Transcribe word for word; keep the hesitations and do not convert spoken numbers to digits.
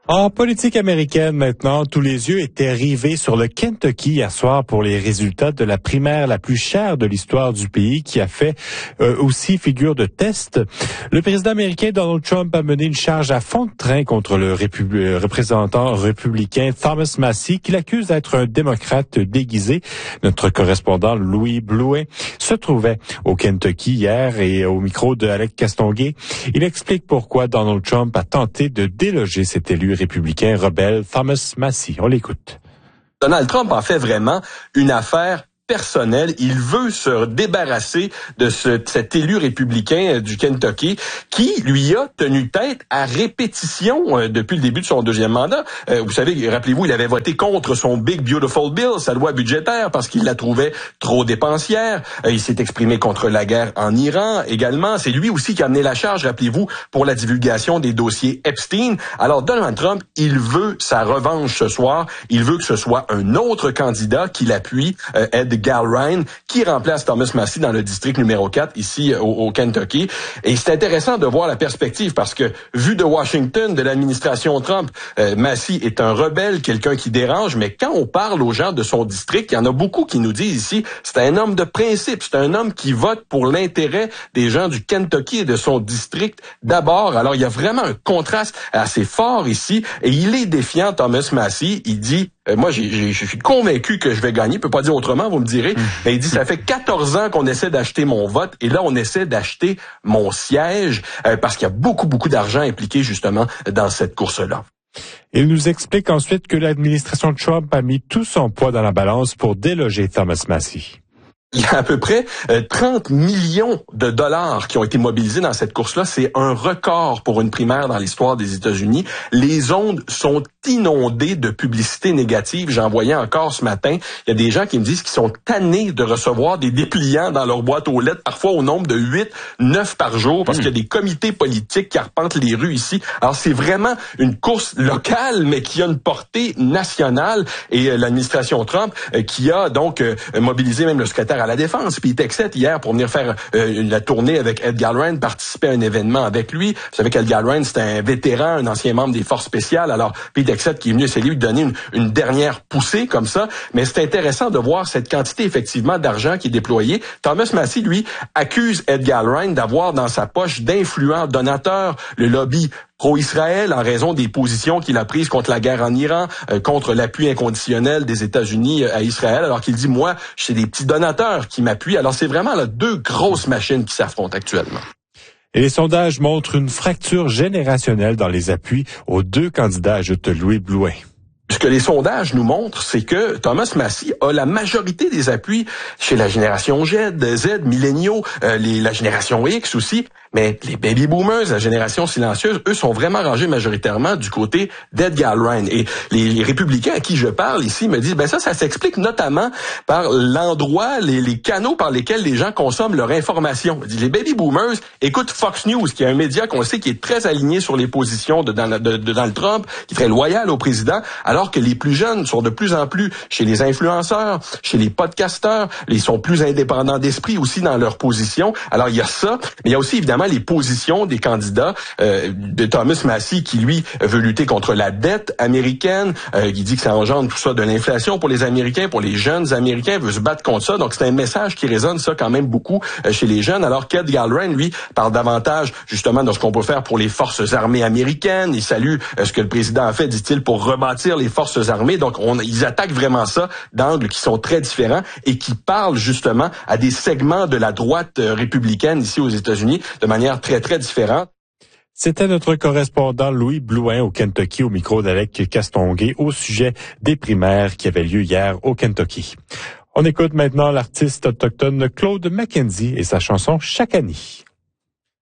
En politique américaine maintenant, tous les yeux étaient rivés sur le Kentucky hier soir pour les résultats de la primaire la plus chère de l'histoire du pays qui a fait euh, aussi figure de test. Le président américain Donald Trump a mené une charge à fond de train contre le répu- représentant républicain Thomas Massie qui l'accuse d'être un démocrate déguisé. Notre correspondant Louis Blouin se trouvait au Kentucky hier et au micro de Alec Castonguay. Il explique pourquoi Donald Trump a tenté de déloger cet élu républicain rebelle Thomas Massie. On l'écoute. Donald Trump en fait vraiment une affaire personnel. Il veut se débarrasser de ce, cet élu républicain du Kentucky qui lui a tenu tête à répétition euh, depuis le début de son deuxième mandat. Euh, vous savez, rappelez-vous, il avait voté contre son Big Beautiful Bill, sa loi budgétaire, parce qu'il la trouvait trop dépensière. Euh, il s'est exprimé contre la guerre en Iran également. C'est lui aussi qui a amené la charge, rappelez-vous, pour la divulgation des dossiers Epstein. Alors Donald Trump, il veut sa revanche ce soir. Il veut que ce soit un autre candidat qui l'appuie, euh, Ed Gallrein, qui remplace Thomas Massie dans le district numéro quatre ici au, au Kentucky. Et c'est intéressant de voir la perspective parce que, vu de Washington, de l'administration Trump, euh, Massie est un rebelle, quelqu'un qui dérange, mais quand on parle aux gens de son district, il y en a beaucoup qui nous disent ici, c'est un homme de principe, c'est un homme qui vote pour l'intérêt des gens du Kentucky et de son district d'abord. Alors, il y a vraiment un contraste assez fort ici et il est défiant, Thomas Massie. Il dit, euh, moi, j'ai, j'ai, je suis convaincu que je vais gagner. Il peut pas dire autrement, vous me direz. Mais il dit, ça fait quatorze ans qu'on essaie d'acheter mon vote et là, on essaie d'acheter mon siège euh, parce qu'il y a beaucoup, beaucoup d'argent impliqué justement dans cette course-là. Il nous explique ensuite que l'administration Trump a mis tout son poids dans la balance pour déloger Thomas Massie. Il y a à peu près euh, trente millions de dollars qui ont été mobilisés dans cette course-là. C'est un record pour une primaire dans l'histoire des États-Unis. Les ondes sont inondées de publicité négative. J'en voyais encore ce matin. Il y a des gens qui me disent qu'ils sont tannés de recevoir des dépliants dans leur boîte aux lettres, parfois au nombre de huit, neuf par jour, parce mmh. qu'il y a des comités politiques qui arpentent les rues ici. Alors, c'est vraiment une course locale, mais qui a une portée nationale. Et euh, l'administration Trump, euh, qui a donc euh, mobilisé même le secrétaire à la Défense. Puis Pete Hegseth, hier, pour venir faire euh, la tournée avec Ed Gallrein, participer à un événement avec lui. Vous savez qu'Ed Gallrein, c'est un vétéran, un ancien membre des forces spéciales. Alors, Pete Hegseth qui est venu essayer de lui donner une, une dernière poussée comme ça. Mais c'est intéressant de voir cette quantité, effectivement, d'argent qui est déployée. Thomas Massie, lui, accuse Ed Gallrein d'avoir dans sa poche d'influents donateurs le lobby pro-Israël en raison des positions qu'il a prises contre la guerre en Iran, euh, contre l'appui inconditionnel des États-Unis à Israël, alors qu'il dit, moi, c'est des petits donateurs qui m'appuient. Alors, c'est vraiment là, deux grosses machines qui s'affrontent actuellement. Et les sondages montrent une fracture générationnelle dans les appuis aux deux candidats, ajoute Louis Blouin. Ce que les sondages nous montrent, c'est que Thomas Massie a la majorité des appuis chez la génération Z, Z, milléniaux, euh, les, la génération X aussi. Mais les baby boomers, la génération silencieuse, eux sont vraiment rangés majoritairement du côté d'Ed Gallrein. Et les, les républicains à qui je parle ici me disent, ben ça, ça s'explique notamment par l'endroit, les, les canaux par lesquels les gens consomment leur information. Les baby boomers écoutent Fox News, qui est un média qu'on sait qui est très aligné sur les positions de, de, de, de Donald Trump, qui est très loyal au président, alors que les plus jeunes sont de plus en plus chez les influenceurs, chez les podcasteurs, ils sont plus indépendants d'esprit aussi dans leur position. Alors il y a ça, mais il y a aussi évidemment les positions des candidats euh, de Thomas Massie qui, lui, veut lutter contre la dette américaine, euh, qui dit que ça engendre tout ça de l'inflation pour les Américains, pour les jeunes Américains, veut se battre contre ça. Donc, c'est un message qui résonne, ça, quand même beaucoup euh, chez les jeunes, alors qu'Ed Gallrein, lui, parle davantage, justement, de ce qu'on peut faire pour les forces armées américaines. Il salue euh, ce que le président a fait, dit-il, pour rebâtir les forces armées. Donc, on, ils attaquent vraiment ça d'angles qui sont très différents et qui parlent, justement, à des segments de la droite euh, républicaine ici aux États-Unis, de manière très, très différente. C'était notre correspondant Louis Blouin au Kentucky au micro d'Alec Castonguay au sujet des primaires qui avaient lieu hier au Kentucky. On écoute maintenant l'artiste autochtone Claude McKenzie et sa chanson Chaque année.